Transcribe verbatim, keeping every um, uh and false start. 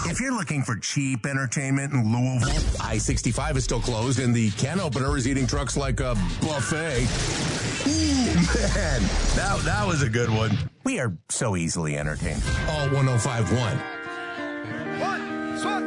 If you're looking for cheap entertainment in Louisville, I sixty-five is still closed, and the can opener is eating trucks like a buffet. Ooh, man, that, that was a good one. We are so easily entertained. All one oh five point one.